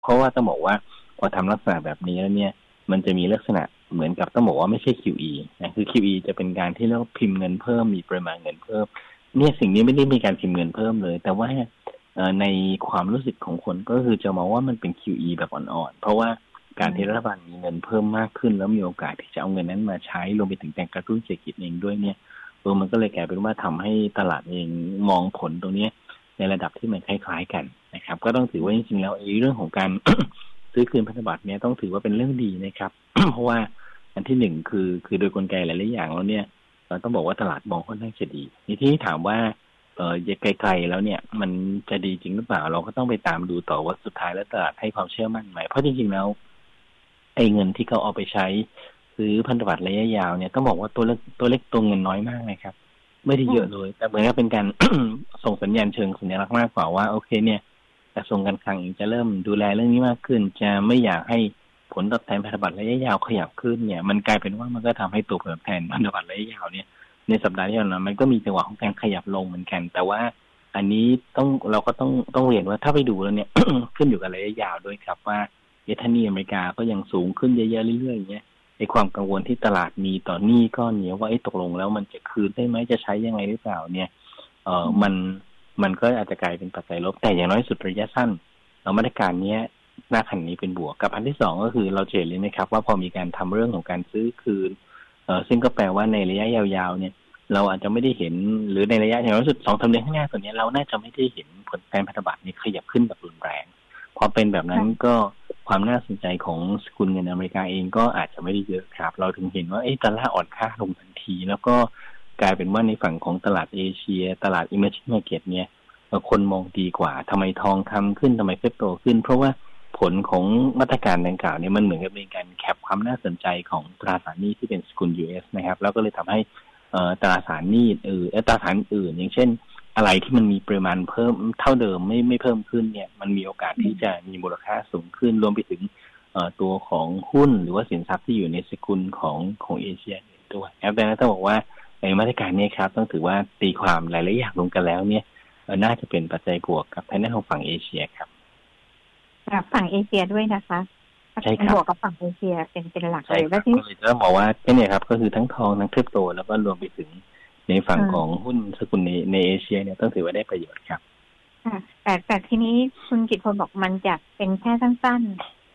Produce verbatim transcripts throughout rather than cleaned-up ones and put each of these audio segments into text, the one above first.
เพราะว่าต้องบอกว่าพอทำลักษณะแบบนี้แล้วเนี่ยมันจะมีลักษณะเหมือนกับต้องบอกว่าไม่ใช่ คิว อี นะคือ คิว อี จะเป็นการที่เรียกว่าพิมพ์เงินเพิ่มมีปริมาณเงินเพิ่มเนี่ยสิ่งนี้ไม่ได้มีการพิมพ์เงินเพิ่มเลยแต่ว่าในความรู้สึกของคนก็คือจะมองว่ามันเป็น คิว อี แบบอ่อนๆเพราะว่าการที่รัฐบาลมีเงินเพิ่มมากขึ้นแล้วมีโอกาสที่จะเอาเงินนั้นมาใช้รวมไปถึงการกระตุ้นเศรษฐกิจเองด้วยเนี่ยเออมันก็เลยกลายเป็นว่าทำให้ตลาดเองมองผลตรงนี้ในระดับที่มันคล้ายๆกันนะครับก็ต้องถือว่าจริงๆแล้วเรื่องของการ ซื้อคืนพันธบัตรเนี่ยต้องถือว่าเป็นเรื่องดีนะครับ เพราะว่าอันที่หนึ่งคือคือโดยกลไกหลายๆอย่างแล้วเนี่ยเราต้องบอกว่าตลาดมองค่อนข้างจะดีในที่ถามว่าเออไกลๆแล้วเนี่ยมันจะดีจริงหรือเปล่าเราก็ต้องไปตามดูต่อว่าสุดท้ายแล้วตลาดให้ความเชื่อมั่นไหมเพราะจริงๆแล้วไอ้เงินที่เขาเอาไปใช้ซื้อพันธบัตรระยะยาวเนี่ยต้องบอกว่าตัวเล็กตัวเล็กตัวเงินน้อยมากนะครับไม่ได้เยอะเลยแต่เหมือนกับเป็นการ ส่งสัญญาณเชิงสัญลักษณ์มากกว่าว่าโอเคเนี่ยกระทรวงการคลังจะเริ่มดูแลเรื่องนี้มากขึ้นจะไม่อยากให้ผลตอบแทนพันธบัตรระยะยาวขยับขึ้นเนี่ยมันกลายเป็นว่ามันก็ทำให้ตัวผลตอบแทนพันธบัตรระยะยาวเนี่ยในสัปดาห์ที่ผ่านมามันก็มีจังหวะของการขยับลงเหมือนกันแต่ว่าอันนี้ต้องเราก็ต้องต้องเรียนว่าถ้าไปดูแล้วเนี่ย ขึ้นอยู่กับระยะยาวด้วยครับว่าเอทานีอเมริกาก็ยังสูงขึ้นเยอะๆเรื่อยๆอย่างเงี้ยไอ้ความกังวลที่ตลาดมีต่อหนี้ก้อนนี้ว่าไอ้ตกลงแล้วมันจะคืนได้ไหมจะใช้ยังไงหรือเปล่าเนี่ยเอ่อมันมันก็อาจจะกลายเป็นปัจจัยลบแต่อย่างน้อยสุดระยะสั้นมาตรการนี้หน้าขันนี้เป็นบวกกับอันที่สองก็คือเราเห็นเลยนะครับว่าพอมีการทำเรื่องของการซื้อคืนเอ่อซึ่งก็แปลว่าในระยะยาวๆเนี่ยเราอาจจะไม่ได้เห็นหรือในระยะอย่างน้อยสุดสองสามเดือนข้างหน้าตัวนี้เราน่าจะไม่ได้เห็นผลแทนพันธบัตรนี้ขยับขึ้นแบบรุนแรงพอเป็นแบบนั้นก็ความน่าสนใจของสกุลเงินอเมริกาเองก็อาจจะไม่ได้เยอะครับเราถึงเห็นว่าเอ๊ะดอลลาร์อ่อนค่าลงทันทีแล้วก็กลายเป็นว่าในฝั่งของตลาดเอเชียตลาด emerging market เนี่ยคนมองดีกว่าทำไมทองคำขึ้นทำไมคริปโตขึ้นเพราะว่าผลของมาตรการดังกล่าวเนี่ยมันเหมือนกับเป็นการแคปความน่าสนใจของตราสารหนี้ที่เป็นสกุล ยู เอส นะครับแล้วก็เลยทำให้ตราสารหนี้อื่นตราสารอื่นอย่างเช่นอะไรที่มันมีปริมาณเพิ่มเท่าเดิมไม่ไม่เพิ่มขึ้นเนี่ยมันมีโอกาสที่จะมีมูลค่าสูงขึ้นรวมไปถึงตัวของหุ้นหรือว่าสินทรัพย์ที่อยู่ในสกุลของของเอเชียด้วยครับดังนั้นต้องบอกว่าในมาตรการนี้ครับต้องถือว่าตีความหลายๆอย่างรวมกันแล้วเนี่ยน่าจะเป็นปัจจัยบวกกับทางด้านของฝั่งเอเชียครับฝั่งเอเชียด้วยนะคะใช่ครับบวกกับฝั่งเอเชียเป็นเป็นหลักเลยแล้วที่จะบอกว่าเนี่ยครับก็คือทั้งทองทั้งคริปโตแล้วก็รวมไปถึงในฝั่งของหุ้นสกุลในในเอเชียเนี่ยต้องถือว่าได้ประโยชน์ครับค่ะแต่แต่ทีนี้คุณกิตพลบอกมันจะเป็นแค่สั้น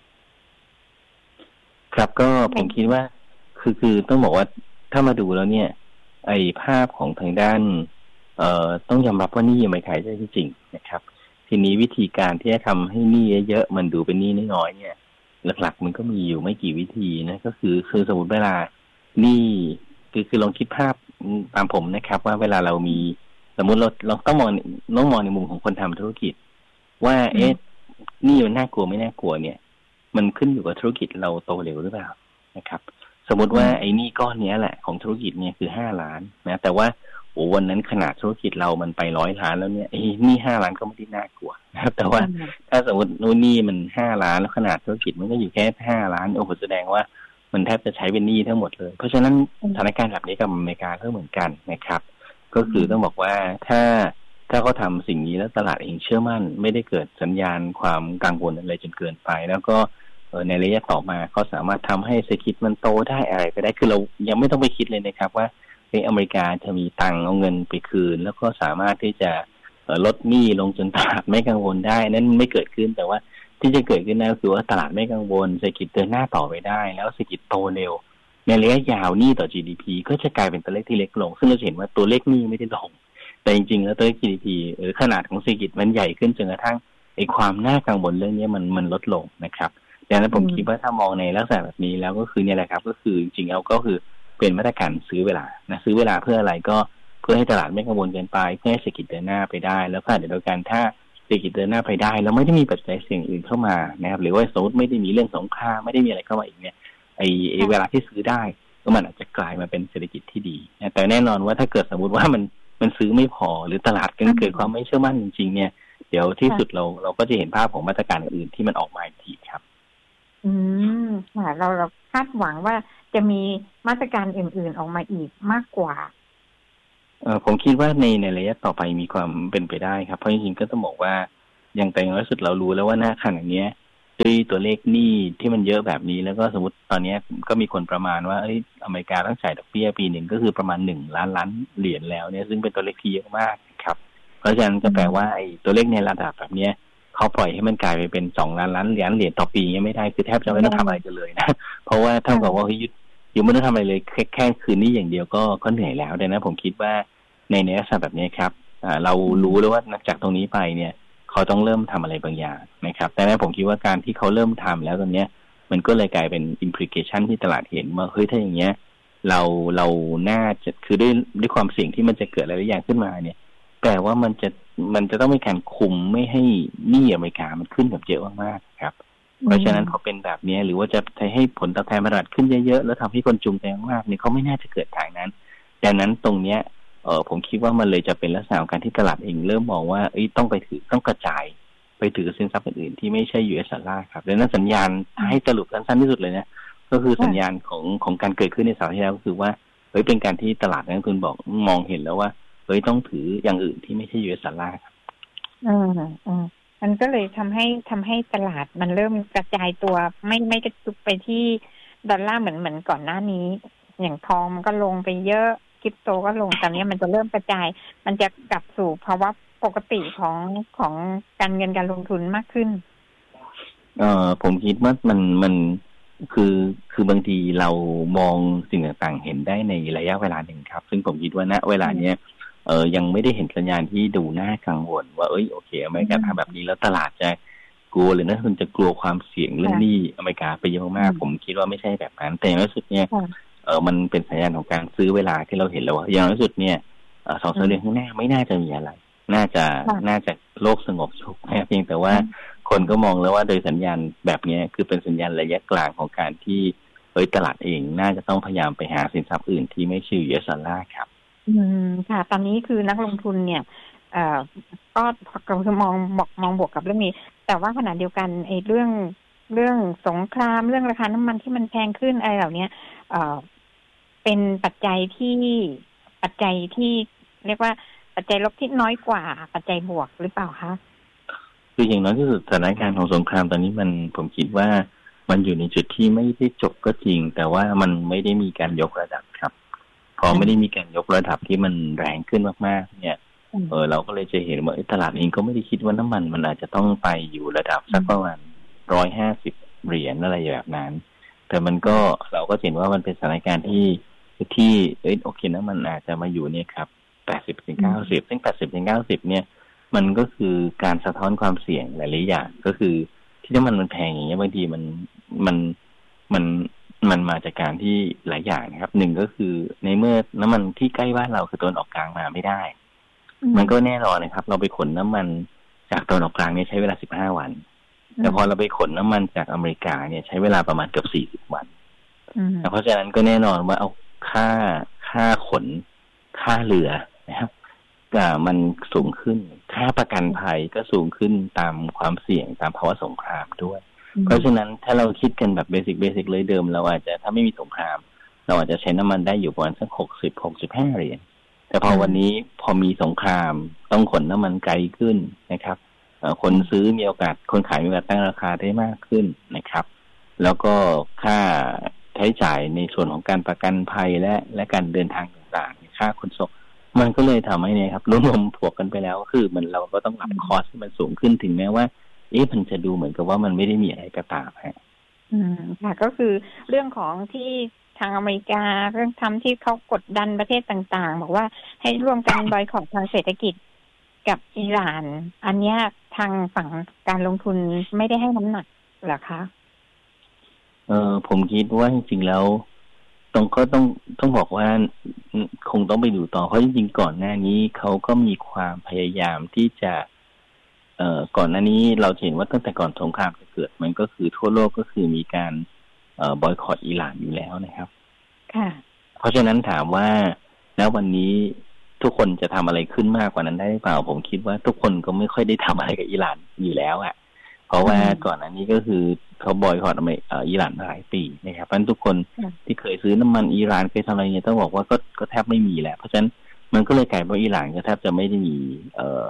ๆครับก็ผมคิดว่าคือคือต้องบอกว่าถ้ามาดูแล้วเนี่ยไอ้ภาพของทางด้านเอ่อต้องยอมรับว่านี่ยังไม่ขายได้จริงๆนะครับทีนี้วิธีการที่จะทำให้หนี้เยอะๆมันดูเป็นหนี้น้อยๆเนี่ยหลักๆมันก็มีอยู่ไม่กี่วิธีนะก็คือคือสมมติเวลาหนี้คือคือลองคิดภาพตามผมนะครับว่าเวลาเรามีสมมติเราเราต้องมองต้องมองในมุมของคนทำธุรกิจว่าเอ๊ะหนี้มันน่ากลัวไม่น่ากลัวเนี่ยมันขึ้นอยู่กับธุรกิจเราโตเร็วหรือเปล่านะครับสมมติว่าไอ้หนี้ก้อนนี้แหละของธุรกิจเนี่ยคือห้าล้านนะแต่ว่าโอ้วันนั้นขนาดธุรกิจเรามันไปร้อยล้านแล้วเนี่ยไอ้หนี้ห้าล้านก็ไม่ได้น่ากลัวนะครับแต่ว่าถ้าสมมตินู่นหนี้มันห้าล้านแล้วขนาดธุรกิจมันก็อยู่แค่ห้าล้านโอ้โหแสดงว่ามันแทบจะใช้เป็นหนี้ทั้งหมดเลยเพราะฉะนั้นสถานการณ์แบบนี้กับอเมริกาก็เหมือนกันนะครับก็คือต้องบอกว่าถ้าถ้าเขาทำสิ่งนี้แล้วตลาดเองเชื่อมั่นไม่ได้เกิดสัญญาณความกังวลอะไรจนเกินไปแล้วก็ในระยะต่อมาเขาสามารถทำให้เศรษฐกิจมันโตได้อะไรก็ได้คือเรายังไม่ต้องไปคิดเลยนะครับว่าอเมริกาจะมีตังค์เอาเงินไปคืนแล้วก็สามารถที่จะลดหนี้ลงจนตลาดไม่กังวลได้นั้นไม่เกิดขึ้นแต่ว่าที่จะเกิดขึ้นนั่นก็คือว่าตลาดไม่กังวลเศรษฐกิจเดินหน้าต่อไปได้แล้วเศรษฐกิจโตเร็วในระยะยาวหนี้ต่อ จี ดี พี ก็จะกลายเป็นตัวเลขที่เล็กลงซึ่งเราเห็นว่าตัวเลขหนี้ไม่ได้ลงแต่จริงๆแล้วตัวเลข จี ดี พี หรือขนาดของเศรษฐกิจมันใหญ่ขึ้นจนกระทั่งไอ้ความน่ากังวลเรื่องนี้มันมันลดลงนะครับดังนั้นผมคิดว่าถ้ามองในลักษณะแบบนี้แล้วก็คือเนี่ยแหละครับก็คือจริงๆแล้วก็คือเป็นมาตรการซื้อเวลานะซื้อเวลาเพื่ออะไรก็เพื่อให้ตลาดไม่กังวลเกินไปเพื่อให้เศรษฐกิจเดินหน้าไปได้แล้วก็เดี๋ยวกันถ้าเศรษฐกิจเดินหน้าไปได้แล้วไม่ได้มีปัจจัยเสี่ยงอื่นเข้ามานะครับหรือว่าสมมติไม่ได้มีเรื่องสงครามไม่ได้มีอะไรเข้ามาอีกเนี่ยไอ้ไอ้เวลาที่ซื้อได้ก็มันอาจจะกลายมาเป็นเศรษฐกิจที่ดีนะแต่แน่นอนว่าถ้าเกิดสมมติว่ามันมันซื้อไม่พอหรือตลาดเกิดความไม่เชื่อมั่นจริงๆเนี่ยเดี๋ยวที่สุดเราเราก็จะเห็นภาพของมาตรการอื่นที่มันออกมาอีกทีครับอืมค่ะเราเราคาดหวังว่าจะมีมาตรการอื่นๆออกมาอีกมากกว่าเออผมคิดว่าในในระยะต่อไปมีความเป็นไปได้ครับเพราะจริงๆก็ต้องบอกว่าอย่างแต่อย่างน้อยสุดเรารู้แล้วว่าณขณะนี้ด้วยตัวเลขหนี้ที่มันเยอะแบบนี้แล้วก็สมมติตอนนี้ก็มีคนประมาณว่าเอ้ยอเมริกาต้องจ่ายดอกเบี้ยปีหนึ่งก็คือประมาณหนึ่งล้านล้านเหรียญแล้วเนี่ยซึ่งเป็นตัวเลขที่เยอะมากครับเพราะฉะนั้นก็แปลว่าไอ้ตัวเลขในระดับแบบนี้เขาปล่อยให้มันกลายไปเป็นสองล้านล้านเหรียญเหรียญต่อปีเนี่ยไม่ได้คือแทบจะไม่ต้องทำอะไรกันเลยนะเพราะว่าเท่ากับว่ายึดอยู่ไม่ต้องทำอะไรเลยแค่แค่คืนนี้อย่างเดียวก็ก็เหนื่อยแล้วดังนั้นผมคิดว่าในในลักษณะแบบนี้ครับเรารู้แล้วว่านับจากตรงนี้ไปเนี่ยเขาต้องเริ่มทำอะไรบางอย่างนะครับแต่นั้นผมคิดว่าการที่เขาเริ่มทำแล้วตอนนี้มันก็เลยกลายเป็น implication ที่ตลาดเห็นว่าเฮ้ยถ้าอย่างเงี้ยเราเราน่าจะคือด้วยด้วยความเสี่ยงที่มันจะเกิดอะไรบางอย่างขึ้นมาเนี่ยแปลว่ามันจะมันจะต้องมีการคุมไม่ให้หนี้อเมริกามันขึ้นแบบเยอะมากๆครับเพราะฉะนั้นพอเป็นแบบนี้หรือว่าจะให้ผลตอบแทนตลาดขึ้นเยอะๆแล้วทำให้คนจูงใจมากๆเนี่ยเขาไม่น่าจะเกิดทางนั้นดังนั้นตรงเนี้ยเออผมคิดว่ามันเลยจะเป็นลักษณะของการที่ตลาดเองเริ่มมองว่าเอ้ยต้องไปถือต้องกระจายไปถือสินทรัพย์อื่นๆที่ไม่ใช่ ยู เอส ดอลลาร์ครับดังนั้นสัญญาณให้สรุปสั้นๆที่สุดเลยนะก็คือสัญญาณของของการเกิดขึ้นในสัปดาห์ที่แล้วก็คือว่าเฮ้ยเป็นการที่ตลาดนักลงทุนบอกมองเห็นแล้วว่าเฮ้ยต้องถืออย่างอื่นที่ไม่ใช่ ยู เอส ดอลลาร์ครับอืมอืมมันก็เลยทำให้ทำให้ตลาดมันเริ่มกระจายตัวไม่ไม่กระจุกไปที่ดอลลาร์เหมือนเหมือนก่อนหน้านี้อย่างทองมันก็ลงไปเยอะคริปโตก็ลงตอนนี้มันจะเริ่มกระจายมันจะกลับสู่ภาวะปกติของของการเงินการลงทุนมากขึ้นเอ่อผมคิดว่ามันมันคือคือบางทีเรามองสิ่งต่างๆเห็นได้ในระยะเวลาหนึ่งครับซึ่งผมคิดว่าณเวลาเนี้ยเออยังไม่ได้เห็นสัญญาณที่ดูน่ากังวลว่าเอ้ยโอเคอเมริกาทำแบบนี้แล้วตลาดจะกลัวหรือนักลงทุนจะกลัวความเสี่ยงเรื่องหนี้อเมริกาไปเยอะมากผมคิดว่าไม่ใช่แบบนั้นแต่อย่างน้อยสุดเนี่ยเออมันเป็นสัญญาณของการซื้อเวลาที่เราเห็นแล้วว่าอย่างน้อยสุดเนี่ยสองสามเดือนข้างหน้าไม่น่าจะมีอะไรน่าจะน่าจะโลกสงบสุขเพียงแต่ว่าคนก็มองแล้วว่าโดยสัญญาณแบบนี้คือเป็นสัญญาณระยะกลางของการที่เฮ้ยตลาดเองน่าจะต้องพยายามไปหาสินทรัพย์อื่นที่ไม่ใช่ ยู เอส ดอลลาร์ครับอืมค่ะตอนนี้คือนักลงทุนเนี่ยเอ่อก็ก็มองบอกมองบวกกับเรื่องนี้แต่ว่าขณะเดียวกันไอ้เรื่องเรื่องสงครามเรื่องราคาน้ำมันที่มันแพงขึ้นอะไรเหล่านี้เอ่อเป็นปัจจัยที่ปัจจัยที่เรียกว่าปัจจัยลบที่น้อยกว่าปัจจัยบวกหรือเปล่าคะคืออย่างน้อยที่สุดสถานการณ์ของสงครามตอนนี้มันผมคิดว่ามันอยู่ในจุดที่ไม่ได้จบก็จริงแต่ว่ามันไม่ได้มีการยกระดับครับพอไม่ได้มีการยกระดับที่มันแรงขึ้นมากๆเนี่ยเออเราก็เลยจะเห็นว่าตลาดเองก็ไม่ได้คิดว่าน้ำมันมันอาจจะต้องไปอยู่ระดับสักประมาณร้อยห้าสิบเหรียญอะไรแบบนั้นแต่มันก็เราก็เห็นว่ามันเป็นสถานการณ์ที่ที่เอ้ยโอเคน้ำมันอาจจะมาอยู่เนี่ยครับแปดสิบถึงเก้าสิบซึ่งแปดสิบถึงเก้าสิบเนี่ยมันก็คือการสะท้อนความเสี่ยงหลายๆอย่างก็คือที่น้ำมันมันแพงอย่างเงี้ยบางทีมันมันมันมันมาจากการที่หลายอย่างนะครับหนึ่งก็คือในเมื่อน้ำมันที่ใกล้บ้านเราคือตะวันออกกลางมาไม่ได้มันก็แน่นอนนะครับเราไปขนน้ำมันจากตะวันออกกลางเนี่ยใช้เวลาสิบห้าวันแต่พอเราไปขนน้ำมันจากอเมริกาเนี่ยใช้เวลาประมาณเกือบสี่สิบวันเพราะฉะนั้นก็แน่นอนว่าเอาค่าค่าขนค่าเรือนะครับมันสูงขึ้นค่าประกันภัยก็สูงขึ้นตามความเสี่ยงตามภาวะสงครามด้วยเพราะฉะนั้นถ้าเราคิดกันแบบเบสิกเบสิกเลยเดิมเราอาจจะถ้าไม่มีสงครามเราอาจจะใช้น้ำมันได้อยู่ประมาณสักหกสิบ หกสิบห้าเหรียญแต่พอวันนี้พอมีสงครามต้องขนน้ำมันไกลขึ้นนะครับคนซื้อมีโอกาสคนขายมีโอกาสตั้งราคาได้มากขึ้นนะครับแล้วก็ค่าใช้จ่ายในส่วนของการประกันภัยและและการเดินทางต่างๆค่าขนส่งมันก็เลยทำให้เนี่ยครับรวมๆถั่วกันไปแล้วคือมันเราก็ต้องรับคอสที่มันสูงขึ้นถึงแม้ว่าเอ๊ะมันจะดูเหมือนกับว่ามันไม่ได้มีอะไรก็ตามฮะอืมค่ะก็คือเรื่องของที่ทางอเมริกาเรื่องทำที่เขากดดันประเทศต่างๆบอกว่าให้ร่วมกันบอยคอตทางเศรษฐกิจกับอิหร่านอันเนี้ยทางฝั่งการลงทุนไม่ได้ให้น้ำหนักเหรอคะเออผมคิดว่าจริงๆแล้วต้องก็ต้องต้องบอกว่าคงต้องไปดูต่อเพราะจริงๆก่อนหน้านี้เขาก็มีความพยายามที่จะเอ่อก่อนหน้านี้เราเห็นว่าตั้งแต่ก่อนสงครามจะเกิดมันก็คือทั่วโลกก็คือมีการเอ่อบอยคอตอิหร่านอยู่แล้วนะครับค่ะเพราะฉะนั้นถามว่าณวันนี้ทุกคนจะทำอะไรขึ้นมากกว่านั้นได้หรือเปล่าผมคิดว่าทุกคนก็ไม่ค่อยได้ทำอะไรกับอิหร่านอยู่แล้วอ่ะเพราะว่าก่อนหน้านี้ก็คือเขาบอยคอตอเมริกาอิหร่านมาหลายปีนะครับเพราะฉะนั้นทุกคนที่เคยซื้อน้ำมันอิหร่านเคยทำอะไรเงี้ยต้องบอกว่าก็ก็แทบไม่มีแหละเพราะฉะนั้นมันก็เลยกลายเป็นว่าอิหร่านก็แทบจะไม่ได้มีเอ่อ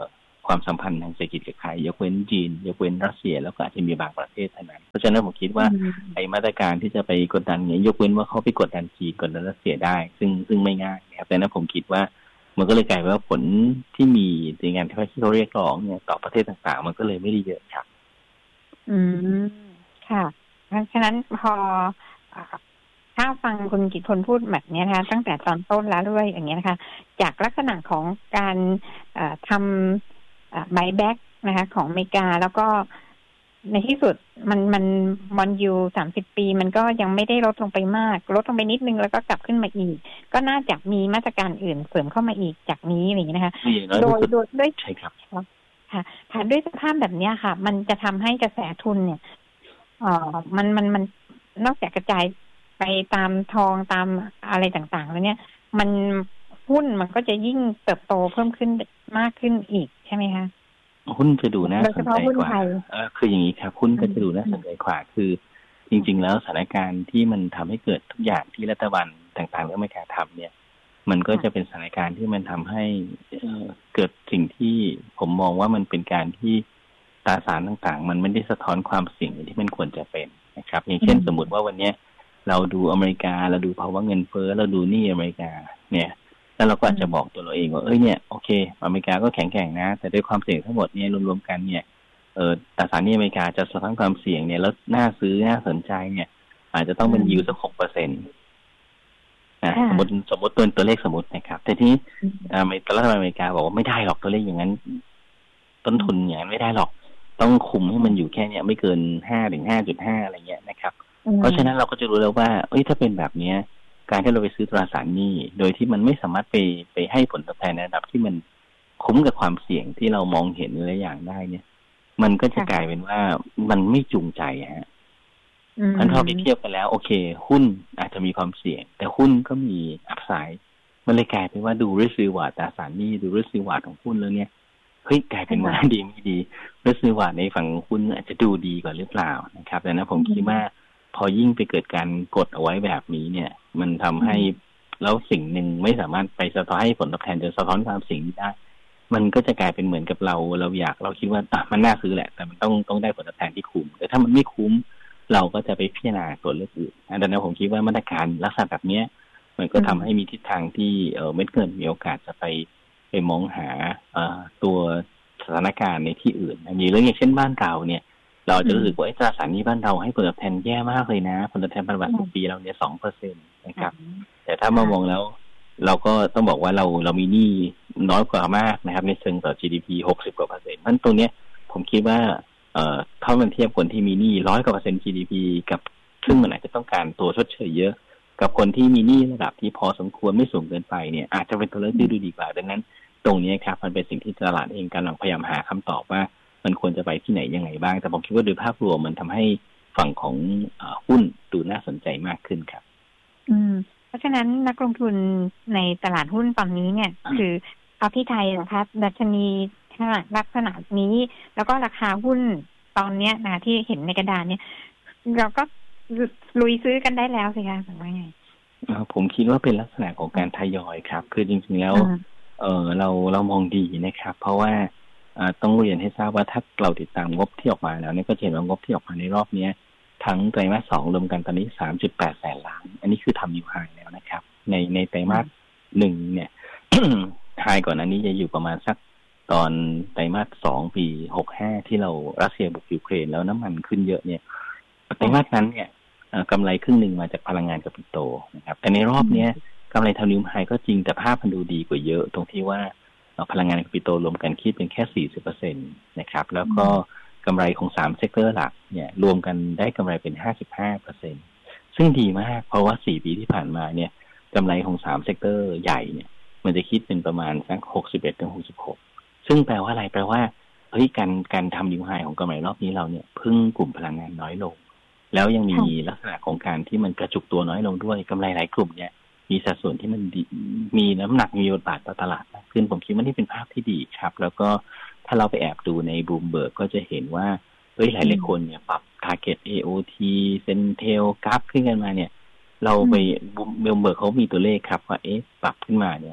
ความสัมพันธ์ทางเศรษฐกิจกับใครยกเว้นจีนยกเว้นรัสเซียแล้วก็อาจจะมีบางประเทศเท่านั้นเพราะฉะนั้นผมคิดว่าไอ้มาตรการที่จะไปกดดันเนี่ยยกเว้นว่าเขาไปกดดันจีนกดดันรัสเซียได้ซึ่งซึ่งไม่ง่ายนะครับแต่นั้นผมคิดว่ามันก็เลยกลายเป็นว่าผลที่มีในงานที่เขาเรียกร้องเนี่ยต่อประเทศต่างๆมันก็เลยไม่ได้เยอะครับอืมค่ะเพราะฉะนั้นพอถ้าฟังคุณกิตพลพูดแบบนี้นะคะตั้งแต่ตอนต้นแล้วด้วยอย่างเงี้ยนะคะจากลักษณะของการทำไบแบ็กนะคะของอเมริกาแล้วก็ในที่สุดมันมันบอนยูสามสิบปีมันก็ยังไม่ได้ลดลงไปมากลดลงไปนิดนึงแล้วก็กลับขึ้นมาอีกก็น่าจะมีมาตรการอื่นเสริมเข้ามาอีกจากนี้อย่างนี้นะคะโดยโดยด้วยใช่ครับค่ะค่ะด้วยสภาพแบบนี้ค่ะมันจะทำให้กระแสทุนเนี่ยเอ่อมันมันมันนอกจากกระจายไปตามทองตามอะไรต่างๆแล้วเนี่ยมันหุ้นมันก็จะยิ่งเติบโตเพิ่มขึ้นมากขึ้นอีกใช่ไหมคะหุ้นจะดูน่าสนใจกว่าคืออย่างนี้ครับหุ้นก็จะดูน่าสนใจกว่าคือจริงๆแล้วสถานการณ์ที่มันทำให้เกิดทุกอย่างที่รัฐบาลต่างๆในอเมริกาทำเนี่ยมันก็จะเป็นสถานการณ์ที่มันทำให้เกิดสิ่งที่ผมมองว่ามันเป็นการที่ตราสารต่างๆมันไม่ได้สะท้อนความเสี่ยงที่มันควรจะเป็นนะครับอย่างเช่นสมมติว่าวันนี้เราดูอเมริกาเราดูภาวะเงินเฟ้อเราดูหนี้อเมริกาเนี่ยแล้วเราก็อาจจะบอกตัวเราเองว่าเอ้ยเนี่ยโอเคอเมริกาก็แข็งแกร่งนะแต่ด้วยความเสี่ยงทั้งหมดเนี่ยรวมๆกันเนี่ยเออตราสารหนี้อเมริกาจะสะท้อนความเสี่ยงเนี่ยแล้วน่าซื้อน่าสนใจเนี่ยอาจจะต้องเป็นยิวสักหกเปอร์เซ็นต์นะสมมติสมมติตัวตัวเลขสมมตินะครับแต่ที่รัฐบาลอเมริกาบอกว่าไม่ได้หรอกตัวเลขอย่างนั้นต้นทุนอย่างนั้นไม่ได้หรอกต้องคุมให้มันอยู่แค่เนี้ยไม่เกินห้าถึงห้าจุดห้าอะไรเงี้ยนะครับเพราะฉะนั้นเราก็จะรู้แล้วว่าเอ้ยถ้าเป็นแบบเนี้ยการที่เราไปซื้อตราสารหนี้โดยที่มันไม่สามารถไปไปให้ผลตอบแทนในระดับที่มันคุ้มกับความเสี่ยงที่เรามองเห็นหลายอย่างได้เนี่ยมันก็จะกลายเป็นว่ามันไม่จูงใจฮะอันพอไปเทียบกันแล้วโอเคหุ้นอาจจะมีความเสี่ยงแต่หุ้นก็มีอัพไซด์มันเลยกลายเป็นว่าดูริสก์รีวอร์ดตราสารหนี้ดูริสก์รีวอร์ดของหุ้นแล้วเนี่ยเฮ้ยกลายเป็นว่าดีไม่ดีริสก์รีวอร์ดในฝั่งของหุ้นอาจจะดูดีกว่าหรือเปล่านะครับแต่นะผมคิดว่าพอยิ่งไปเกิดการกดเอาไว้แบบนี้เนี่ยมันทำให้แล้วสิ่งหนึ่งไม่สามารถไปสะท้อนให้ผลตอบแทนจะสะท้อนความสิ่งนี้ได้มันก็จะกลายเป็นเหมือนกับเราเราอยากเราคิดว่าอ่ะมันน่าซื้อแหละแต่มันต้องต้องได้ผลตอบแทนที่คุ้มแต่ถ้ามันไม่คุ้มเราก็จะไปพิจารณาตัวเลือกอื่นดังนั้นผมคิดว่ามาตรการลักษณะแบบนี้มันก็ทำให้มีทิศทางที่เออเม็ดเงินมีโอกาสจะไปไปมองหาเอ่อตัวสถานการณ์ในที่อื่นมีเรื่องอย่างเช่นบ้านเราเนี่ยเราจะรู้สึกว่าไอ้ตราสารหนี้บ้านเราให้ผลตอบแทนแย่มากเลยนะผลตอบแทนพันธบัตรสิบปีเราเนี่ย สองเปอร์เซ็นต์ นะครับแต่ถ้ามามองแล้วเราก็ต้องบอกว่าเราเรามีหนี้น้อยกว่ามากนะครับในเชิงต่อ จี ดี พี หกสิบกว่าเปอร์เซ็นต์มันตรงเนี้ยผมคิดว่าเอ่อถ้ามันเทียบคนที่มีหนี้ร้อยกว่าเปอร์เซ็นต์ จี ดี พี กับซึ่งมันอาจจะต้องการตัวชดเชยเยอะกับคนที่มีหนี้ระดับที่พอสมควรไม่สูงเกินไปเนี่ยอาจจะเป็นตัวเลือกที่ดูดีกว่าดังนั้นตรงนี้ครับมันเป็นสิ่งที่ตลาดเองกำลังพยายามหาคำตอบว่ามันควรจะไปที่ไหนยังไงบ้างแต่ผมคิดว่าโดยภาพรวมมันทำให้ฝั่งของหุ้นดูน่าสนใจมากขึ้นครับอืมเพราะฉะนั้นนักลงทุนในตลาดหุ้นตอนนี้เนี่ยคือเอาที่ไทยนะคะดัชนีลักษณะนี้แล้วก็ราคาหุ้นตอนเนี้ยนะที่เห็นในกระดานเนี่ยเราก็ลุยซื้อกันได้แล้วสิคะถูกไหมไงผมคิดว่าเป็นลักษณะของการทยอยครับคือจริงๆแล้วเออเราเรามองดีนะครับเพราะว่าต้องเรียนให้ทราบว่าถ้าเราติดตามงบที่ออกมาแล้วเนี่ยก็เห็นว่างบที่ออกมาในรอบนี้ทั้งไตรมาสสองรวมกันตอนนี้ สามจุดแปด แสนล้านอันนี้คือทำนิวไฮแล้วนะครับในในไตรมาสหนึ่งเนี่ย ไฮก่อนอันนี้จะอยู่ประมาณสักตอนไตรมาสสองปีหกสิบห้าที่เรารัสเซียบุกยูเครนแล้วน้ำมันขึ้นเยอะเนี่ยไตรมาสนั้นเนี่ยกำไรครึ่งหนึ่งมาจากพลังงานกับปิโตรนะครับแต่ในรอบนี้กำไรทำนิวไฮก็จริงแต่ภาพมันดูดีกว่าเยอะตรงที่ว่าพลังงานกับปิโตรรวมกันคิดเป็นแค่ สี่สิบเปอร์เซ็นต์ นะครับแล้วก็กำไรของสามเซกเตอร์หลักเนี่ยรวมกันได้กำไรเป็น ห้าสิบห้าเปอร์เซ็นต์ ซึ่งดีมากเพราะว่าสี่ปีที่ผ่านมาเนี่ยกำไรของสามเซกเตอร์ใหญ่เนี่ยมันจะคิดเป็นประมาณสัก หกสิบเอ็ดถึงหกสิบหก ซึ่งแปลว่าอะไรแปลว่าเฮ้ยการการทำนิวไฮของกำไรรอบนี้เราเนี่ยพึ่งกลุ่มพลังงานน้อยลงแล้วยังมีลักษณะของการที่มันกระจุกตัวน้อยลงด้วยกำไรหลายกลุ่มเนี่ยมีสัดส่วนที่มันมีน้ำหนักมีบทบาทต่อตลาดมากขึ้นผมคิดว่านี่เป็นภาพที่ดีครับแล้วก็ถ้าเราไปแอบดูในบลูมเบิร์กก็จะเห็นว่าเฮ้ยหลายหลายคนเนี่ยปรับ target เอ โอ ที Centel กราฟขึ้นกันมาเนี่ยเราไปบลูมเบิร์กเขามีตัวเลขครับว่าเอ๊ะปรับขึ้นมาเนี่ย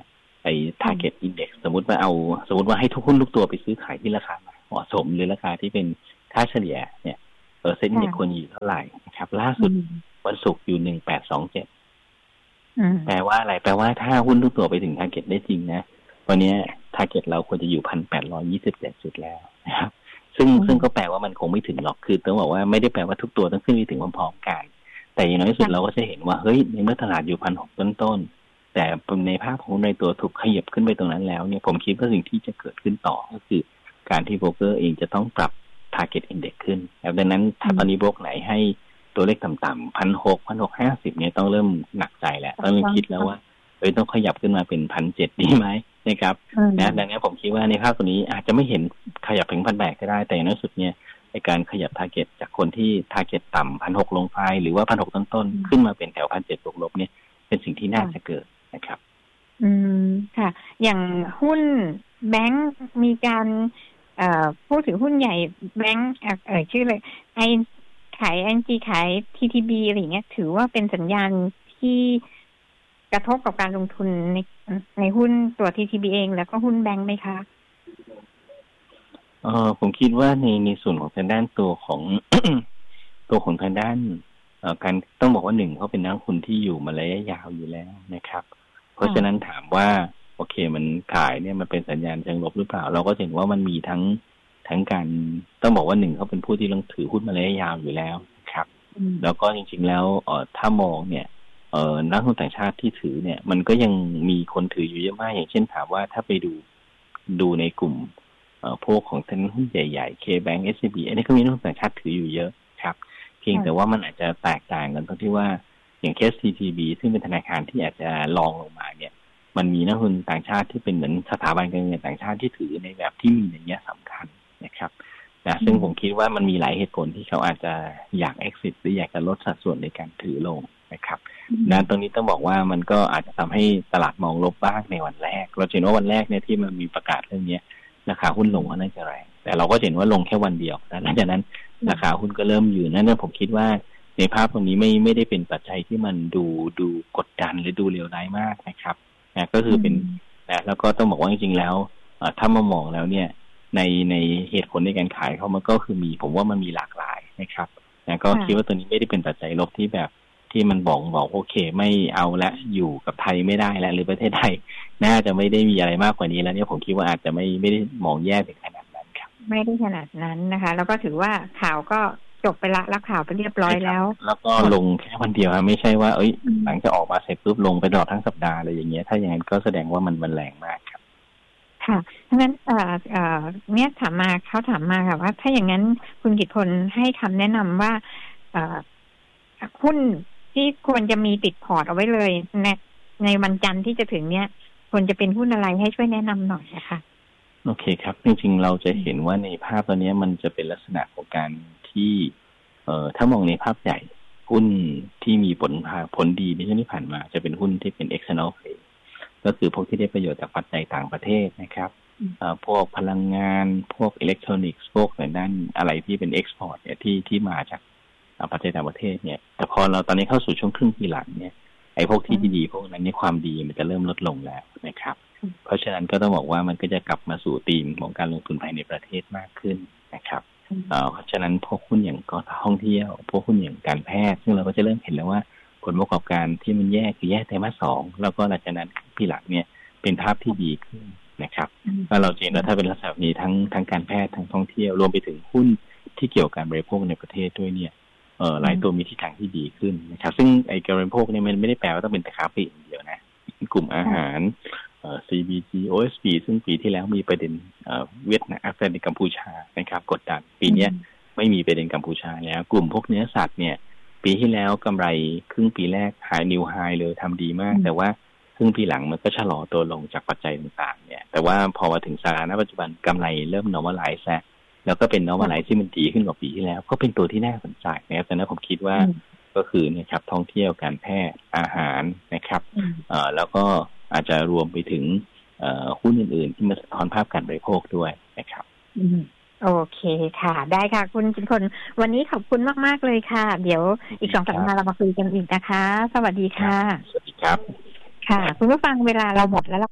ไอ้ target index สมมุติว่าเอาสมมุติว่าให้ทุกหุ้นทุกตัวไปซื้อขายที่ราคาเหมาะสมหรือราคาที่เป็นค่าเฉลี่ยเนี่ยเปอร์เซ็นต์เนี่ยควรอยู่เท่าไหร่นะครับล่าสุดวันศุกร์อยู่หนึ่งพันแปดร้อยยี่สิบเจ็ดแปลว่าอะไรแปลว่าถ้าหุ้นทุกตัวไปถึง target ได้จริงนะวันนี้ target เราควรจะอยู่ หนึ่งพันแปดร้อยยี่สิบเจ็ด จุดแล้วนะครับซึ่งซึ่งก็แปลว่ามันคงไม่ถึงหรอกคือต้องบอกว่าไม่ได้แปลว่าทุกตัวต้องขึ้นไปถึงพร้อมๆกันแต่อย่างน้อยที่สุดเราก็จะเห็นว่าเฮ้ยในเมื่อตลาดอยู่ หนึ่งพันหกร้อย ต้นๆแต่ในภาพของในตัวถูกขยับขึ้นไปตรงนั้นแล้วเนี่ยผมคิดว่าสิ่งที่จะเกิดขึ้นต่อก็คือการที่โบรกเกอร์เองจะต้องปรับ target index ขึ้นแล้วดังนั้นถ้าตอนนี้โบรกไหนให้ตัวเลขต่ำๆ หนึ่งพันหกร้อย หนึ่งพันหกร้อยห้าสิบเนี่ยต้องเริ่มหนักใจแล้วต้องเริ่มคิดแล้วว่าเอ้ยต้องขยับขึ้นมาเป็น หนึ่งพันเจ็ดร้อย ดีไหมนะครับนะดังนั้นผมคิดว่าในภาพตัวนี้อาจจะไม่เห็นขยับถึง หนึ่งพันแปดร้อย ก็ได้แต่ในที่สุดเนี่ยในการขยับ target จากคนที่ target ต่ำ หนึ่งพันหกร้อย ลงไปหรือว่า หนึ่งพันหกร้อย ต้นๆขึ้นมาเป็นแถว หนึ่งพันเจ็ดร้อย บวกลบเนี่ยเป็นสิ่งที่น่าจะเกิดนะครับอืมค่ะอย่างหุ้นแบงก์มีการเอ่อผู้ถือหุ้นใหญ่แบงก์เอ่ยชื่อเลยไอขาย เอ็น จี ขาย ที ที บี อะไรอย่างเงี้ยถือว่าเป็นสัญญาณที่กระทบกับการลงทุนในในหุ้นตัว ที ที บี เองแล้วก็หุ้นแบงก์ไหมคะเอ่อผมคิดว่าในในส่วนของทางด้านตัวของ ตัวของทางด้านเอ่อการต้องบอกว่าหนึ่งเขาเป็นนักลงทุนที่อยู่มาระยะยาวอยู่แล้วนะครับเพราะฉะนั้นถามว่าโอเคมันขายเนี่ยมันเป็นสัญญาณเชิงลบหรือเปล่าเราก็เห็นว่ามันมีทั้งทั้งการต้องบอกว่าหนึ่งเขาเป็นผู้ที่ลงถือหุ้นมาระยะยาวอยู่แล้วครับแล้วก็จริงๆแล้วเอ่อถ้ามองเนี่ยเอ่อนักลงทุนต่างชาติที่ถือเนี่ยมันก็ยังมีคนถืออยู่เยอะมากอย่างเช่นถามว่าถ้าไปดูดูในกลุ่มเอ่อพวกของธนาคารหุ้นใหญ่ๆ K-Bank เอส ซี บี อันนี้ก็มีนักลงทุนต่างชาติถืออยู่เยอะครับเพียงแต่ว่ามันอาจจะแตกต่างกันตรงที่ว่าอย่างเคส ที ที บี ซึ่งเป็นธนาคารที่อาจจะรองลงมาเนี่ยมันมีนักลงทุนต่างชาติที่เป็นเหมือนสถาบันการเงินต่างชาติที่ถือในแบบที่มีอย่างเงี้ยสำคัญนะครับนะซึ่งผมคิดว่ามันมีหลายเหตุผลที่เขาอาจจะอยาก exit หรืออยากจะลดสัดส่วนในการถือลงนะครับนะตรงนี้ต้องบอกว่ามันก็อาจจะทำให้ตลาดมองลบบ้างในวันแรกเราเห็นว่าวันแรกเนี่ยที่มันมีประกาศเรื่องนี้ราคาหุ้นลงก็น่าจะแรงแต่เราก็เห็นว่าลงแค่วันเดียวนะหลังจากนั้นราคาหุ้นก็เริ่มอยู่นั่นผมคิดว่าในภาพตรงนี้ไม่ไม่ได้เป็นปัจจัยที่มันดูดูกดดันหรือดูเลวร้ายมากนะครับนะก็คือเป็นนะแล้วก็ต้องบอกว่าจริงๆแล้วถ้ามามองแล้วเนี่ยในในเหตุผลในการขายเขามันก็คือมีผมว่ามันมีหลากหลายนะครับนะก็คิดว่าตัวนี้ไม่ได้เป็นปัจจัยลบที่แบบที่มันบอกบอกโอเคไม่เอาละอยู่กับไทยไม่ได้แล้วหรือประเทศไทยน่าจะไม่ได้มีอะไรมากกว่านี้แล้วเนี่ยผมคิดว่าอาจจะไม่ไม่ได้มองแย่ถึงขนาดนั้นครับไม่ได้ขนาดนั้นนะคะแล้วก็ถือว่าข่าวก็จบไปละรับข่าวไปเรียบร้อยแล้วแล้วก็ลงแค่วันเดียวไม่ใช่ว่าเอ้ยหลังจากออกมาเสร็จปุ๊บลงไปตลอดทั้งสัปดาห์อะไรอย่างเงี้ยถ้าอย่างนั้นก็แสดงว่ามันมันแรงมากครับค่ะเพราะฉะนั้นเอ่อเอ่อเนี่ยถามมาเขาถามมาค่ะว่าถ้าอย่างนั้นคุณกิตพลให้คำแนะนำว่าเอ่อหุ้นที่ควรจะมีติดพอร์ตเอาไว้เลยในในวันจันทร์ที่จะถึงเนี้ยควรจะเป็นหุ้นอะไรให้ช่วยแนะนำหน่อยนะคะโอเคครับจริงๆเราจะเห็นว่าในภาพตอนนี้มันจะเป็นลักษณะของการที่เอ่อถ้ามองในภาพใหญ่หุ้นที่มีผลผลดีในช่วงที่ผ่านมาจะเป็นหุ้นที่เป็น external play ก็คือพวกที่ได้ประโยชน์จากปัจจัยต่างประเทศนะครับพวกพลังงานพวกอิเล็กทรอนิกส์พวกในด้านอะไรที่เป็นเอ็กซ์พอร์ตเนี่ยที่ที่มาจากปัจจัยต่างประเทศเนี่ยแต่พอเราตอนนี้เข้าสู่ช่วงครึ่งปีหลังเนี่ยไอ้พวกที่ดีพวกนั้นนี่ความดีมันจะเริ่มลดลงแล้วนะครับเพราะฉะนั้นก็ต้องบอกว่ามันก็จะกลับมาสู่ธีมของการลงทุนภายในประเทศมากขึ้นนะครับเพราะฉะนั้นพวกหุ้นอย่างกองท่องเที่ยวพวกหุ้นอย่างการแพทย์ซึ่งเราก็จะเริ่มเห็นแล้วว่าผลประกอบการที่มันแย่คือแย่ไตรมาสสองแล้วก็หลังจากนั้นปีหลังเนี่ยเป็นภาพที่ดีขึ้นนะครับถ้าเราเห็นว่าถ้าเป็นลักษณะนี้ทั้งทั้งการแพทย์ทั้งท่องเที่ยวรวมไปถึงหุ้นที่เกี่ยวกับการบริโภคในประเทศด้วยเนี่ยเอ่อหลายตัวมีทิศทางที่ดีขึ้นนะครับซึ่งไอ้การบริโภคเนี่ยมันไม่ได้แปลว่าต้องเป็นแต่ค้าปลีกอย่างเดียวนะกลุ่มอาหารเอ่อ ซี บี จี โอ เอส พี ซึ่งปีที่แล้วมีประเด็นเอ่อเวียดนามแอฟริกากัมพูชานะครับกดดันปีนี้ไม่มีประเด็นกัมพูชาแล้วกลุ่มพวกเนื้อสัตว์เนี่ยปีที่แล้วกำไรครึ่งปีแรกหายนิวไฮเลยทำดีมากแต่ว่าครึ่งปีหลังมันก็ชะลอตัวลงจากปัจจัยต่างๆเนี่ยแต่ว่าพอมาถึงสถานะปัจจุบันกำไรเริ่ม normalize แล้วแล้วก็เป็น normalize ที่มันดีขึ้นกว่าปีที่แล้วก็เป็นตัวที่น่าสนใจนะครับแต่นั้นผมคิดว่าก็คือเนี่ยครับท่องเที่ยวการแพทย์อาหารนะครับเอ่อแล้วก็อาจจะรวมไปถึงเอ่อหุ้นอื่นๆที่มาสะท้อนภาพการบริโภคด้วยนะครับโอเคค่ะได้ค่ะคุณจินพลวันนี้ขอบคุณมากๆเลยค่ะเดี๋ยวอีกสองสัปดาห์เรามาคุยกันอีกนะคะสวัสดีค่ะสวัสดีครับค่ะคุณผู้ฟังเวลาเราหมดแล้วล่ะค่ะ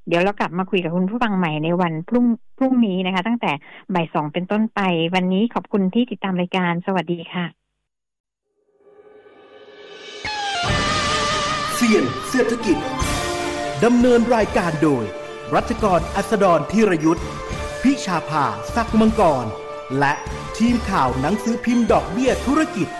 เดี๋ยวเรากลับมาคุยกับคุณผู้ฟังใหม่ในวันพรุ่งพรุ่งนี้นะคะตั้งแต่บ่ายสองเป็นต้นไปวันนี้ขอบคุณที่ติดตามรายการสวัสดีค่ะเสี่ยงเศรษฐกิจดำเนินรายการโดยรัชกรอัสดรธีรยุทธพิชาภาศักดิ์มังกรและทีมข่าวหนังสือพิมพ์ดอกเบี้ยธุรกิจ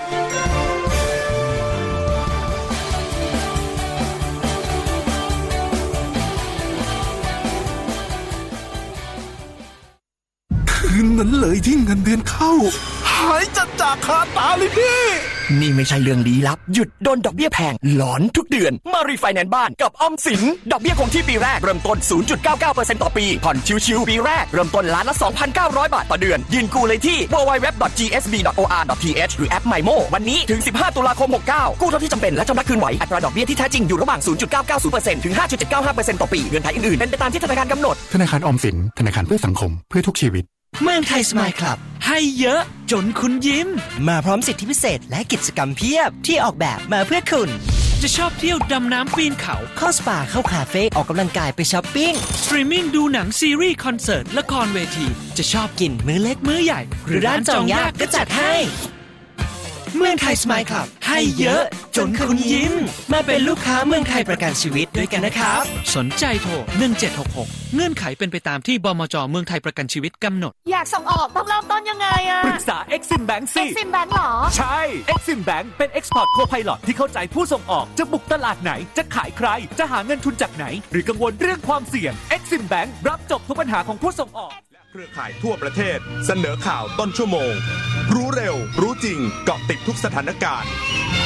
คืนนั้นเลยที่เงินเดือนเข้าหายจัดจากคาตาเลยพี่นี่ไม่ใช่เรื่องลี้ลับหยุดโดนดอกเบี้ยแพงหลอนทุกเดือนมารีไฟแนนซ์บ้านกับออมสินดอกเบี้ยคงที่ปีแรกเริ่มต้น ศูนย์จุดเก้าเก้าเปอร์เซ็นต์ ต่อปีผ่อนชิวๆปีแรกเริ่มต้นล้านละ สองพันเก้าร้อย บาทต่อเดือนยื่นกู้เลยที่ ดับเบิลยู ดับเบิลยู ดับเบิลยู ดอท จี เอส บี ดอท โอ อาร์ ดอท ที เอช หรือแอป ไมโม วันนี้ถึงสิบห้าตุลาคมหกเก้ากู้เท่าที่จำเป็นและชำระคืนไหวอัตราดอกเบี้ยที่แท้จริงอยู่ระหว่าง ศูนย์จุดเก้าเก้าศูนย์เปอร์เซ็นต์ ถึง ห้าจุดเจ็ดเก้าห้าเปอร์เซ็นต์ ต่อปีเงื่อนไขอื่นๆเป็นไปตามที่ธนาคารกำหนดธนาคารออมสินธนาคารเพื่อสังคมเพื่อทุกชีวิตเมืองไทยสมายคลับให้เยอะจนคุณยิ้มมาพร้อมสิทธิพิเศษและกิจกรรมเพียบที่ออกแบบมาเพื่อคุณจะชอบเที่ยวดำน้ำปีนเขาเข้าสปาเข้าคาเฟ่ออกกำลังกายไปช้อปปิ้งสตรีมมิ่งดูหนังซีรีส์คอนเสิร์ตละครเวทีจะชอบกินมื้อเล็กมื้อใหญ่หรือร้านจองยากก็จัดให้เมืองไทยสมายคลับให้เยอะจนคุณยิ้มมาเป็นลูกค้าเมืองไทยประกันชีวิตด้วยกันนะครับสนใจโทรหนึ่งเจ็ดหกหกเงื่อนไขเป็นไปตามที่บมจ.เมืองไทยประกันชีวิตกำหนดอยากส่งออกต้องเริ่มต้นยังไงอะปรึกษา Exim Bank สิ Exim Bank หรอใช่ Exim Bank เป็น Export Co-Pilot ที่เข้าใจผู้ส่งออกจะบุกตลาดไหนจะขายใครจะหาเงินทุนจากไหนหรือกังวลเรื่องความเสี่ยง Exim Bank รับจบทุกปัญหาของผู้ส่งออกเครือข่ายทั่วประเทศเสนอข่าวต้นชั่วโมงรู้เร็วรู้จริงเกาะติดทุกสถานการณ์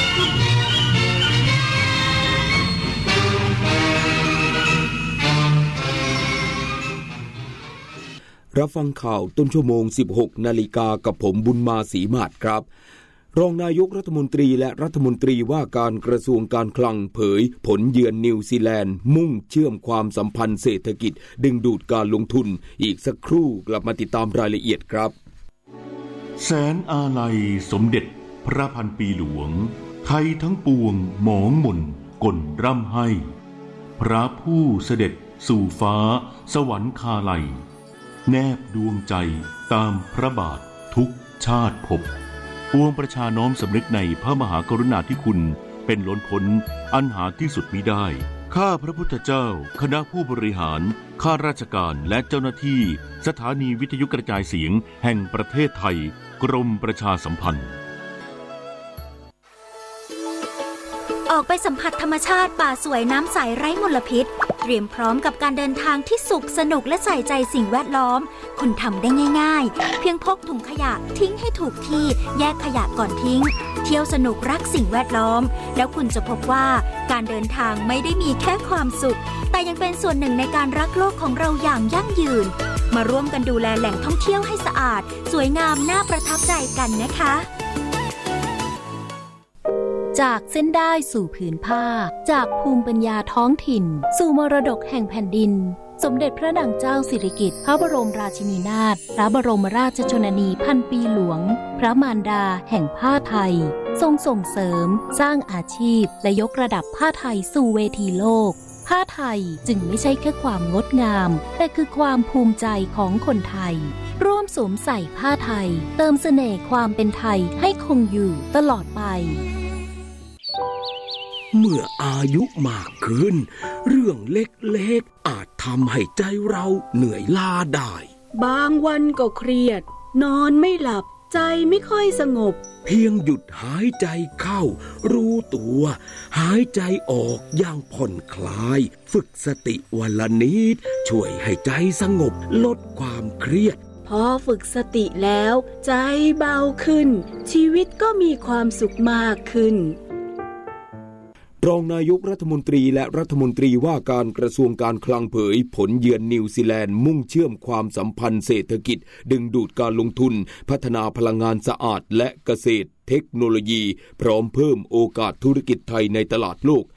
รับฟังข่าวต้นชั่วโมง สิบหกนาฬิกากับผมบุญมาศรีมาศครับรองนายกรัฐมนตรีและรัฐมนตรีว่าการกระทรวงการคลังเผยผลเยือนนิวซีแลนด์มุ่งเชื่อมความสัมพันธ์เศรษฐกิจดึงดูดการลงทุนอีกสักครู่กลับมาติดตามรายละเอียดครับแสนอาลัยสมเด็จพระพันปีหลวงไทยทั้งปวงหมองหม่นก่นร่ำให้พระผู้เสด็จสู่ฟ้าสวรรคาลัยแนบดวงใจตามพระบาททุกชาติภพปวงประชาน้อมสำนึกในพระมหากรุณาธิคุณเป็นล้นพ้นอันหาที่สุดมิได้ข้าพระพุทธเจ้าคณะผู้บริหารข้าราชการและเจ้าหน้าที่สถานีวิทยุกระจายเสียงแห่งประเทศไทยกรมประชาสัมพันธ์ออกไปสัมผัสธรรมชาติป่าสวยน้ำใสไร้มลพิษเตรียมพร้อมกับการเดินทางที่สุขสนุกและใส่ใจสิ่งแวดล้อมคุณทำได้ง่ายๆเพียงพกถุงขยะทิ้งให้ถูกที่แยกขยะก่อนทิ้งเที่ยวสนุกรักสิ่งแวดล้อมแล้วคุณจะพบว่าการเดินทางไม่ได้มีแค่ความสุขแต่ยังเป็นส่วนหนึ่งในการรักโลกของเราอย่างยั่งยืนมาร่วมกันดูแลแหล่งท่องเที่ยวให้สะอาดสวยงามน่าประทับใจกันนะคะจากเส้นได้สู่ผืนผ้าจากภูมิปัญญาท้องถิ่นสู่มรดกแห่งแผ่นดินสมเด็จพระนางเจ้าสิริกิติ์พระบรมราชินีนาถพระบรมราชชนนีพันปีหลวงพระมารดาแห่งผ้าไทยทรงส่งเสริมสร้างอาชีพและยกระดับผ้าไทยสู่เวทีโลกผ้าไทยจึงไม่ใช่แค่ความงดงามแต่คือความภูมิใจของคนไทยร่วมสวมใส่ผ้าไทยเติมเสน่ห์ความเป็นไทยให้คงอยู่ตลอดไปเมื่ออายุมากขึ้นเรื่องเล็กๆอาจทำให้ใจเราเหนื่อยล้าได้บางวันก็เครียดนอนไม่หลับใจไม่ค่อยสงบเพียงหยุดหายใจเข้ารู้ตัวหายใจออกอย่างผ่อนคลายฝึกสติวันละนิดช่วยให้ใจสงบลดความเครียดพอฝึกสติแล้วใจเบาขึ้นชีวิตก็มีความสุขมากขึ้นรองนายกรัฐมนตรีและรัฐมนตรีว่าการกระทรวงการคลังเผยผลเยือนนิวซีแลนด์มุ่งเชื่อมความสัมพันธ์เศรษฐกิจดึงดูดการลงทุนพัฒนาพลังงานสะอาดและเกษตรเทคโนโลยีพร้อมเพิ่มโอกาสธุรกิจไทยในตลาดโลก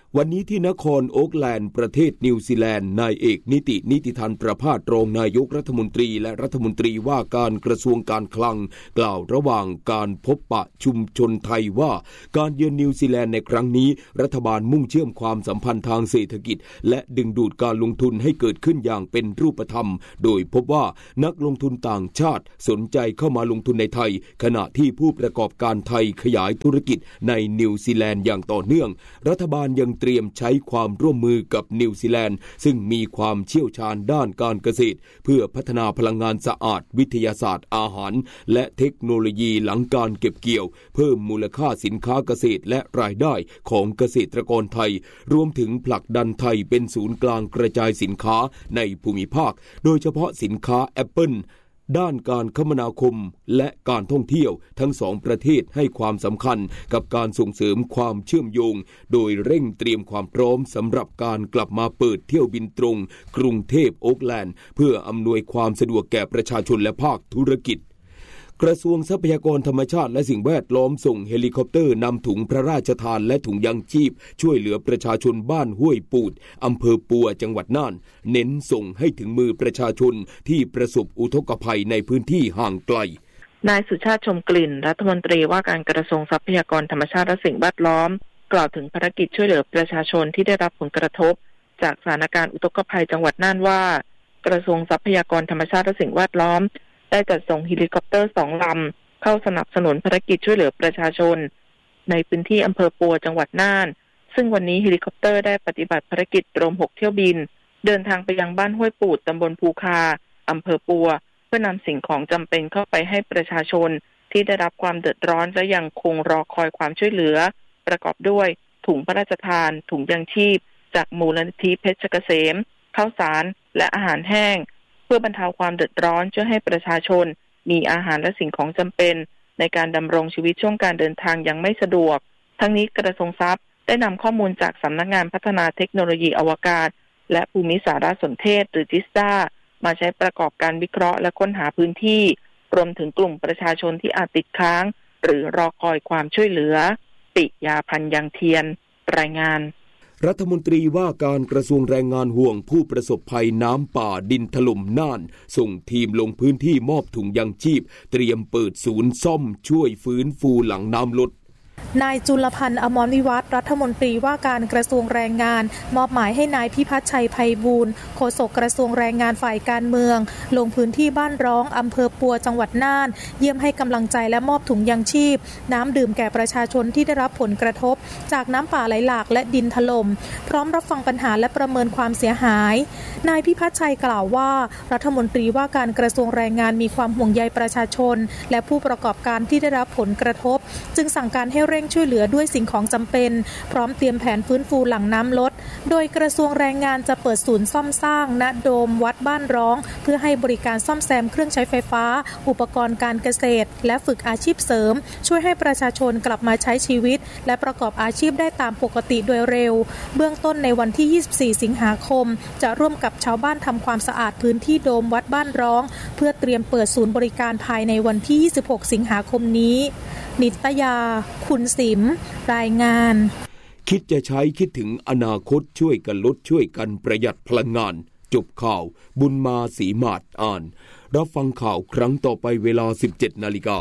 วันนี้ที่นครโอ๊กแลนด์ประเทศนิวซีแลนด์นายเอกนิตินิติธันประภาสรองนายกรัฐมนตรีและรัฐมนตรีว่าการกระทรวงการคลังกล่าวระหว่างการพบปะชุมชนไทยว่าการเยือนนิวซีแลนด์ในครั้งนี้รัฐบาลมุ่งเชื่อมความสัมพันธ์ทางเศรษฐกิจและดึงดูดการลงทุนให้เกิดขึ้นอย่างเป็นรูปธรรมโดยพบว่านักลงทุนต่างชาติสนใจเข้ามาลงทุนในไทยขณะที่ผู้ประกอบการไทยขยายธุรกิจในนิวซีแลนด์อย่างต่อเนื่องรัฐบาลยังเตรียมใช้ความร่วมมือกับนิวซีแลนด์ซึ่งมีความเชี่ยวชาญด้านการเกษตรเพื่อพัฒนาพลังงานสะอาดวิทยาศาสตร์อาหารและเทคโนโลยีหลังการเก็บเกี่ยวเพิ่มมูลค่าสินค้าเกษตรและรายได้ของเกษตรกรไทยรวมถึงผลักดันไทยเป็นศูนย์กลางกระจายสินค้าในภูมิภาคโดยเฉพาะสินค้าแอปเปิลด้านการคมนาคมและการท่องเที่ยวทั้งสองประเทศให้ความสำคัญกับการส่งเสริมความเชื่อมโยงโดยเร่งเตรียมความพร้อมสำหรับการกลับมาเปิดเที่ยวบินตรงกรุงเทพโอ๊กแลนด์เพื่ออำนวยความสะดวกแก่ประชาชนและภาคธุรกิจกระทรวงทรัพยากรธรรมชาติและสิ่งแวดล้อมส่งเฮลิคอปเตอร์นำถุงพระราชทานและถุงยางชีพช่วยเหลือประชาชนบ้านห้วยปูดอำเภอปัวจังหวัดน่านเน้นส่งให้ถึงมือประชาชนที่ประสบอุทกภัยในพื้นที่ห่างไกลนายสุชาติชมกลิ่นรัฐมนตรีว่าการกระทรวงทรัพยากรธรรมชาติและสิ่งแวดล้อมกล่าวถึงภารกิจช่วยเหลือประชาชนที่ได้รับผลกระทบจากสถานการณ์อุทกภัยจังหวัดน่านว่ากระทรวงทรัพยากรธรรมชาติและสิ่งแวดล้อมได้จัดส่งเฮลิคอปเตอร์สองลำเข้าสนับสนุนภารกิจช่วยเหลือประชาชนในพื้นที่อำเภอปัวจังหวัดน่านซึ่งวันนี้เฮลิคอปเตอร์ได้ปฏิบัติภารกิจรวมหกเที่ยวบินเดินทางไปยังบ้านห้วยปูดตำบลภูคาอำเภอปัวเพื่อนำสิ่งของจำเป็นเข้าไปให้ประชาชนที่ได้รับความเดือดร้อนและยังคงรอคอยความช่วยเหลือประกอบด้วยถุงพระราชทานถุงยางชีพจากมูลนิธิเพชรเกษมข้าวสารและอาหารแห้งเพื่อบรรเทาความเดือดร้อนช่วยให้ประชาชนมีอาหารและสิ่งของจำเป็นในการดำรงชีวิตช่วงการเดินทางยังไม่สะดวกทั้งนี้กระทรวงทรัพย์ได้นำข้อมูลจากสำนักงานพัฒนาเทคโนโลยีอวกาศและภูมิสารสนเทศหรือจิสตามาใช้ประกอบการวิเคราะห์และค้นหาพื้นที่รวมถึงกลุ่มประชาชนที่อาจติดค้างหรือรอคอยความช่วยเหลือปิยาพันธ์ยังเทียนรายงานรัฐมนตรีว่าการกระทรวงแรงงานห่วงผู้ประสบภัยน้ำป่าดินถล่มน่านส่งทีมลงพื้นที่มอบถุงยางชีพเตรียมเปิดศูนย์ซ่อมช่วยฟื้นฟูหลังน้ำลดนายจุลพันธ์อมรวิวัฒน์รัฐมนตรีว่าการกระทรวงแรงงานมอบหมายให้นายพิพัฒน์ชัยไพบูลย์โฆษกกระทรวงแรงงานฝ่ายการเมืองลงพื้นที่บ้านร้องอำเภอปัวจังหวัดน่านเยี่ยมให้กำลังใจและมอบถุงยางชีพน้ำดื่มแก่ประชาชนที่ได้รับผลกระทบจากน้ำป่าไหลหลากและดินถล่มพร้อมรับฟังปัญหาและประเมินความเสียหายนายพิพัฒน์ชัยกล่าวว่ารัฐมนตรีว่าการกระทรวงแรงงานมีความห่วงใยประชาชนและผู้ประกอบการที่ได้รับผลกระทบจึงสั่งการให้เร่งช่วยเหลือด้วยสิ่งของจำเป็นพร้อมเตรียมแผนฟื้นฟูหลังน้ำลดโดยกระทรวงแรงงานจะเปิดศูนย์ซ่อมสร้างณโดมวัดบ้านร้องเพื่อให้บริการซ่อมแซมเครื่องใช้ไฟฟ้าอุปกรณ์การเกษตรและฝึกอาชีพเสริมช่วยให้ประชาชนกลับมาใช้ชีวิตและประกอบอาชีพได้ตามปกติโดยเร็วเบื้องต้นในวันที่ยี่สิบสี่สิงหาคมจะร่วมกับชาวบ้านทำความสะอาดพื้นที่โดมวัดบ้านร้องเพื่อเตรียมเปิดศูนย์บริการภายในวันที่ยี่สิบหกสิงหาคมนี้นิตยาคุณสิมรายงานคิดจะใช้คิดถึงอนาคตช่วยกันลดช่วยกันประหยัดพลังงานจบข่าวบุญมาศรีมาศอ่านรับฟังข่าวครั้งต่อไปเวลา สิบเจ็ดนาฬิกา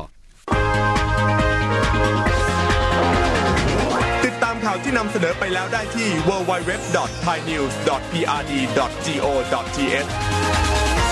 ติดตามข่าวที่นำเสนอไปแล้วได้ที่ ดับเบิลยู ดับเบิลยู ดับเบิลยู ดอท ไทยนิวส์ ดอท พี อาร์ ดี ดอท โก ดอท ที เอช